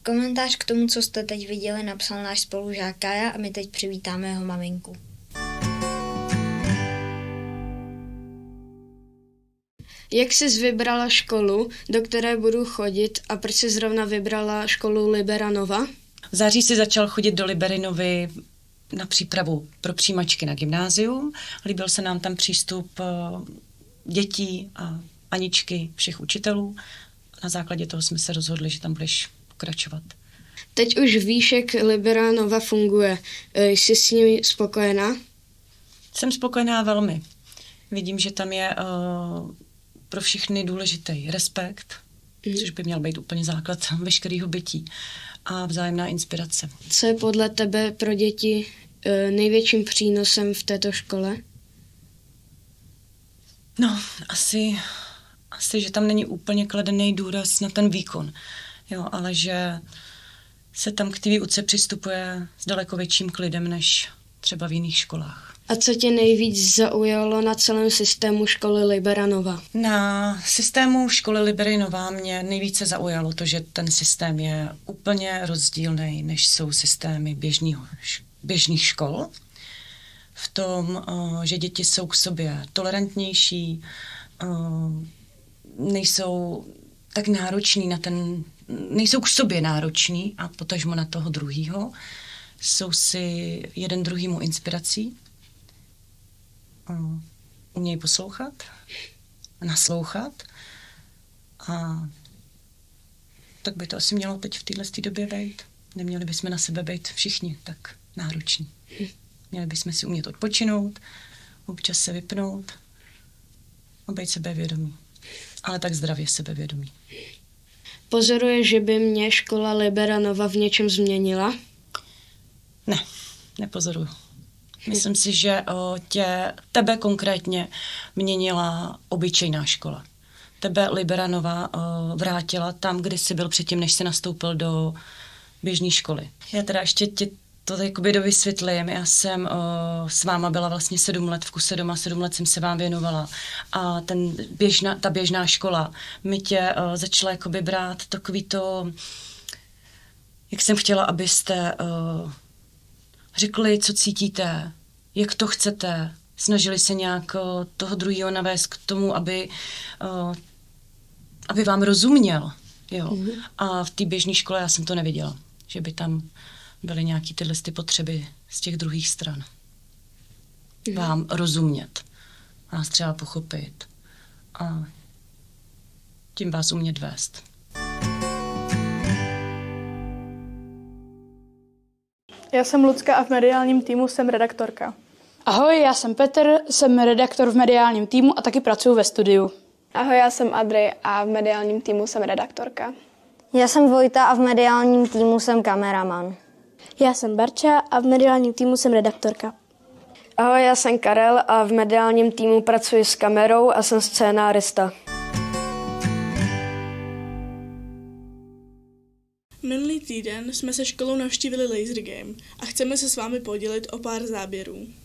Komentář k tomu, co jste teď viděli, napsal náš spolužák Kaja a my teď přivítáme jeho maminku. Jak jsi vybrala školu, do které budu chodit a proč jsi zrovna vybrala školu Liberanova? V září si začal chodit do Liberinovy na přípravu pro přijímačky na gymnázium. Líbil se nám tam přístup dětí a Aničky, všech učitelů. Na základě toho jsme se rozhodli, že tam budeš pokračovat. Teď už víš, jak Liberanova funguje. Jsi s ní spokojená? Jsem spokojená velmi. Vidím, že tam je pro všechny důležitý respekt, což by měl být úplně základ veškerého bytí a vzájemná inspirace. Co je podle tebe pro děti největším přínosem v této škole? No, asi, že tam není úplně kladený důraz na ten výkon, jo, ale že se tam k té výuce přistupuje s daleko větším klidem než třeba v jiných školách. A co tě nejvíc zaujalo na celém systému školy Liberanova? Na systému školy Liberanova mě nejvíce zaujalo to, že ten systém je úplně rozdílný, než jsou systémy běžných škol. V tom, že děti jsou k sobě tolerantnější, nejsou tak nároční nejsou k sobě nároční a potažmo na toho druhýho. Jsou si jeden druhýmu inspirací. Umějí poslouchat, naslouchat a tak by to asi mělo teď v této době být. Neměli bychom na sebe být všichni tak nároční. Měli bychom si umět odpočinout, občas se vypnout a být sebevědomí. Ale tak zdravě sebevědomí. Pozoruje, že by mě škola Liberanova v něčem změnila? Ne, nepozoruju. Myslím si, že tebe konkrétně měnila obyčejná škola. Tebe Liberanova vrátila tam, kde jsi byl předtím, než jsi nastoupil do běžné školy. Já teda ještě ti to jakoby dovysvětlím. Já jsem s váma byla vlastně 7 let v kuse doma, 7 let jsem se vám věnovala. A ta běžná škola mi tě začala jakoby brát takový to, jak jsem chtěla, abyste řekli, co cítíte, jak to chcete, snažili se nějak toho druhého navést k tomu, aby vám rozuměl. Jo. Mm-hmm. A v té běžné škole já jsem to neviděla, že by tam byly nějaký tyhle potřeby z těch druhých stran. Mm-hmm. Vám rozumět, vás třeba pochopit a tím vás umět vést. Já jsem Lucka a v mediálním týmu jsem redaktorka. Ahoj, já jsem Petr, jsem redaktor v mediálním týmu a taky pracuji ve studiu. Ahoj, já jsem Adry a v mediálním týmu jsem redaktorka. Já jsem Vojta a v mediálním týmu jsem kameraman. Já jsem Barča a v mediálním týmu jsem redaktorka. Ahoj, já jsem Karel a v mediálním týmu pracuji s kamerou a jsem scénárista. Minulý týden jsme se školou navštívili Laser Game a chceme se s vámi podělit o pár záběrů.